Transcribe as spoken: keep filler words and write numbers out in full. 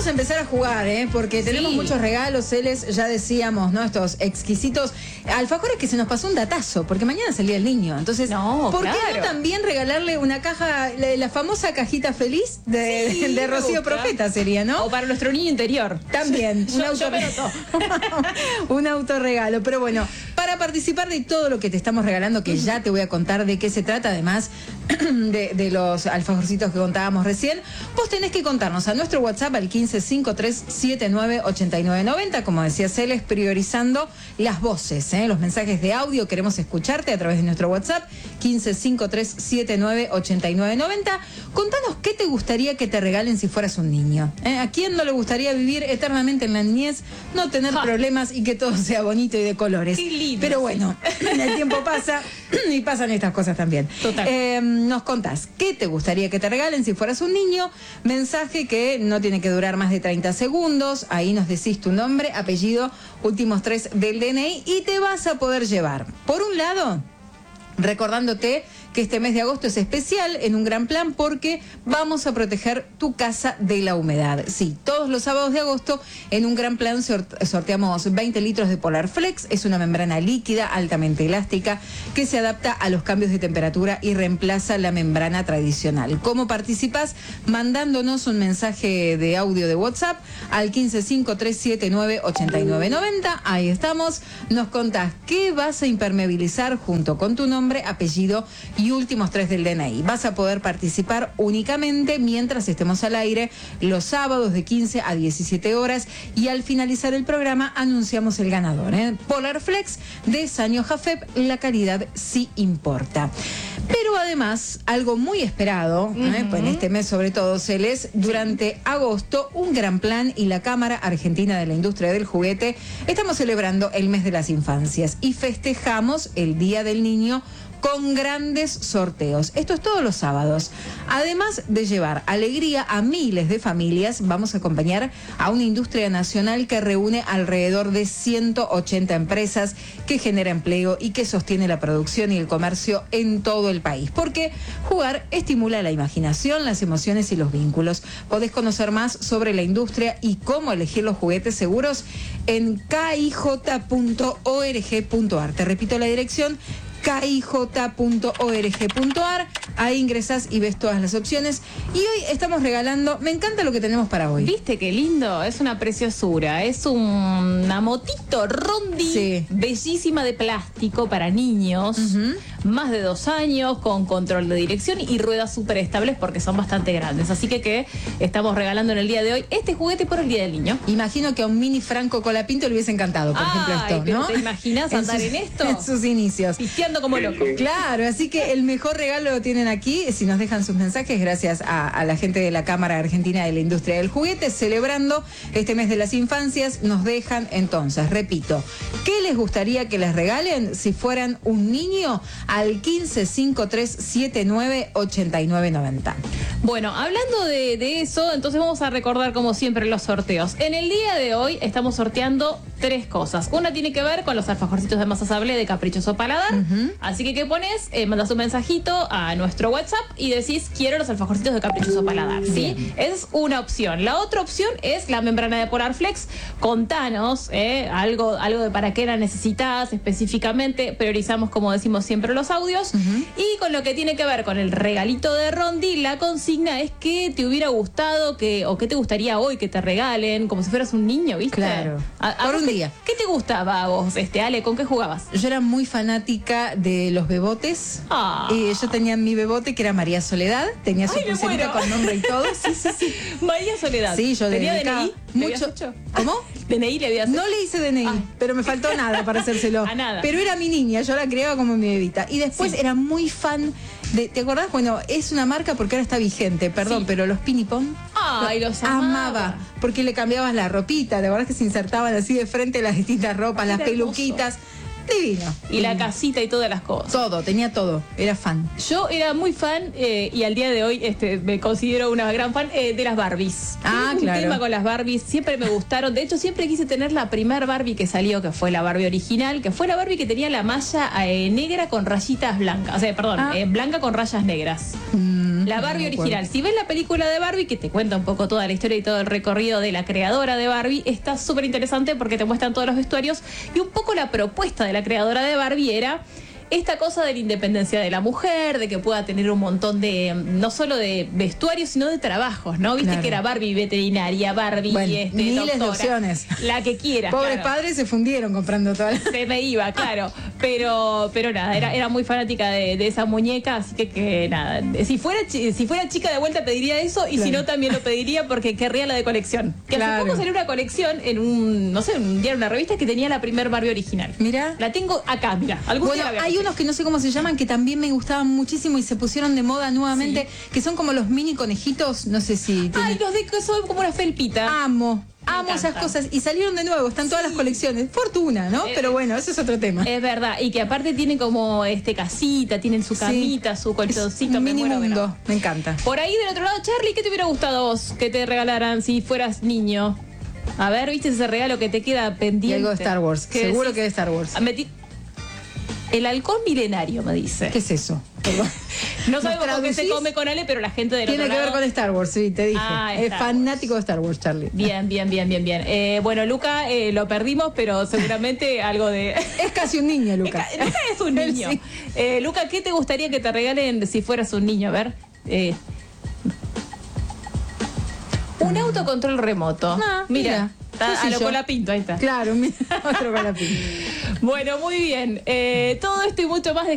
vamos a empezar a jugar, ¿eh? Porque tenemos Sí. muchos regalos, Celes, ya decíamos, ¿no? Estos exquisitos alfajores que se nos pasó un datazo, porque mañana salía el niño. Entonces, No, ¿por claro. qué no también regalarle una caja, la, la famosa cajita feliz de, Sí, de me Rocío gusta. Profeta sería, ¿no? O para nuestro niño interior. También, un, Yo- auto... yo me noto. un autorregalo. Pero bueno, para participar de todo lo que te estamos regalando, que ya te voy a contar de qué se trata, además de, de los alfajorcitos que contábamos recién, vos tenés que contarnos a nuestro WhatsApp al quince cincuenta y tres setenta y nueve ochenta y nueve noventa, como decía Celes, priorizando las voces, ¿eh? Los mensajes de audio. Queremos escucharte a través de nuestro WhatsApp quince cincuenta y tres setenta y nueve ochenta y nueve noventa. Contanos qué te gustaría que te regalen si fueras un niño, ¿eh? ¿A quién no le gustaría vivir eternamente en la niñez, no tener Ja. problemas y que todo sea bonito y de colores? Qué lindo. Pero bueno, el tiempo pasa y pasan estas cosas también. Total. Eh, nos contás qué te gustaría que te regalen si fueras un niño. Mensaje que no tiene que durar más de treinta segundos. Ahí nos decís tu nombre, apellido, últimos tres del D N I y te vas a poder llevar, por un lado, recordándote que este mes de agosto es especial en un gran plan porque vamos a proteger tu casa de la humedad. Sí, todos los sábados de agosto en un gran plan sort- sorteamos veinte litros de Polar Flex. Es una membrana líquida altamente elástica que se adapta a los cambios de temperatura y reemplaza la membrana tradicional. ¿Cómo participás? Mandándonos un mensaje de audio de WhatsApp al quince cincuenta y tres setenta y nueve ochenta y nueve noventa. Ahí estamos. Nos contás qué vas a impermeabilizar junto con tu nombre, apellido y últimos tres del D N I. Vas a poder participar únicamente mientras estemos al aire los sábados de quince a diecisiete horas y al finalizar el programa anunciamos el ganador, ¿eh? Polar Flex de Sanyo Jafep, la calidad sí importa. Pero además, algo muy esperado, ¿eh? Ujú. Pues en este mes sobre todo, Celes, durante agosto, un gran plan y la Cámara Argentina de la Industria del Juguete, estamos celebrando el mes de las infancias y festejamos el Día del Niño con grandes sorteos. Esto es todos los sábados. Además de llevar alegría a miles de familias, vamos a acompañar a una industria nacional que reúne alrededor de ciento ochenta empresas, que genera empleo y que sostiene la producción y el comercio en todo el país. Porque jugar estimula la imaginación, las emociones y los vínculos. Podés conocer más sobre la industria y cómo elegir los juguetes seguros en k i j punto org punto a r. Te repito la dirección: k i j punto org punto a r. Ahí ingresás y ves todas las opciones. Y hoy estamos regalando, me encanta lo que tenemos para hoy. ¿Viste qué lindo? Es una preciosura. Es un- una motito Rondi, Sí. bellísima de plástico para niños, Ujú. más de dos años, con control de dirección y ruedas súper estables porque son bastante grandes. Así que, que estamos regalando en el día de hoy este juguete por el Día del Niño. Imagino que a un mini Franco Colapinto le hubiese encantado, por Ay, ejemplo, esto, pero ¿no? ¿te imaginas andar sus- en esto? En sus inicios. Pisteando como loco. Claro, así que el mejor regalo lo tienen aquí, si nos dejan sus mensajes, gracias a, a la gente de la Cámara Argentina de la Industria del Juguete, celebrando este mes de las infancias. Nos dejan entonces, repito, ¿qué les gustaría que les regalen si fueran un niño? Al quince cincuenta y tres setenta y nueve ochenta y nueve noventa. Bueno, hablando de, de eso, entonces vamos a recordar como siempre los sorteos. En el día de hoy estamos sorteando tres cosas. Una tiene que ver con los alfajorcitos de masa sable de Caprichoso Paladar. Ujú. Así que, ¿qué pones? Eh, mandas un mensajito a nuestro WhatsApp y decís, quiero los alfajorcitos de Caprichoso Paladar, ¿sí? Bien. Es una opción. La otra opción es la membrana de Polar Flex. Contanos eh, algo, algo de para qué la necesitas específicamente. Priorizamos, como decimos siempre, los audios. Ujú. Y con lo que tiene que ver con el regalito de Rondi, la consigna es que te hubiera gustado que, o que te gustaría hoy que te regalen, como si fueras un niño, ¿viste? Claro. A- a Por vos un qué- día. ¿Qué te gustaba a vos, este, Ale? ¿Con qué jugabas? Yo era muy fanática de los bebotes. Ah. Eh, yo tenía mi bebote que era María Soledad, tenía su Ay, me pulserita muero. con nombre y todo. Sí, sí, sí. María Soledad. Sí, yo ¿Tenía dedicaba D N I? ¿Le habías mucho- hecho? ¿Cómo? ¿D N I le habías hecho? No le hice D N I, Ay. pero me faltó nada para hacérselo. A nada. Pero era mi niña, yo la criaba como mi bebita. Y después Sí. era muy fan de, ¿te acordás? Bueno, es una marca porque ahora está vigente, perdón, Sí. pero los Pinipón. Ay, los amaba. Porque le cambiabas la ropita, ¿te acordás que se insertaban así de frente las distintas ropas, Ay, las era hermoso. peluquitas? Divino. Y la divino. casita y todas las cosas. Todo, tenía todo, era fan. Yo era muy fan eh, y al día de hoy este, me considero una gran fan eh, de las Barbies. Ah, Tengo claro. un tema con las Barbies, siempre me gustaron. De hecho, siempre quise tener la primer Barbie que salió, que fue la Barbie original, que fue la Barbie que tenía la malla eh, negra con rayitas blancas. O sea, perdón, Ah. eh, blanca con rayas negras. Mm, La Barbie no me acuerdo. original. Si ves la película de Barbie, que te cuenta un poco toda la historia y todo el recorrido de la creadora de Barbie, está súper interesante porque te muestran todos los vestuarios y un poco la propuesta de la creadora de Barbie era esta cosa de la independencia de la mujer, de que pueda tener un montón de, no solo de vestuarios, sino de trabajos, ¿no? Viste Claro. que era Barbie veterinaria, Barbie Bueno, este, miles de doctora, opciones. la que quieras. Pobres claro. padres se fundieron comprando todas las... Se me iba, claro. Pero, pero nada, era, era muy fanática de, de esa muñeca, así que, que nada. Si fuera, chi- si fuera chica de vuelta pediría eso, y Claro. si no también lo pediría porque querría la de colección. Que Claro. hace poco salió una colección en un, no sé, un diario, una revista que tenía la primer Barbie original. Mirá. La tengo acá, mira. Algún Bueno, día la voy a hay conseguir. unos que no sé cómo se llaman, que también me gustaban muchísimo y se pusieron de moda nuevamente, que son como los mini conejitos, no sé si... Ay, tienen- los de que son como una felpita. Amo, Me amo esas encantan. cosas. Y salieron de nuevo, están todas las colecciones. Fortuna, ¿no? Eh, Pero bueno, eso es otro tema. Es verdad, y que aparte tienen como este casita, tienen su Sí. camita, su Es colchoncito. un me mini muero de mundo, nada. me encanta. Por ahí del otro lado, Charlie, ¿qué te hubiera gustado a vos que te regalaran si fueras niño? A ver, ¿viste ese regalo que te queda pendiente? Y algo de Star Wars, ¿Qué seguro decís? que de Star Wars. Ah, metí- El halcón milenario, me dice. ¿Qué es eso? Perdón. No sabemos con qué se traducís? come con Ale, pero la gente del Tiene otro que ver lado... con Star Wars, sí, te dije. Ah, es Star fanático de Star Wars, Charlie. Bien, bien, bien, bien, bien. Eh, bueno, Luca, eh, lo perdimos, pero seguramente algo de... Es casi un niño, Lucas. Luca es un niño. Sí. Eh, Luca, ¿qué te gustaría que te regalen si fueras un niño? A ver. Eh, un autocontrol remoto. Ah, mira. mira. Está a Sencillo. lo Colapinto, ahí está. Claro, mira, otro con la pinta. Bueno, muy bien. Eh, todo esto y mucho más de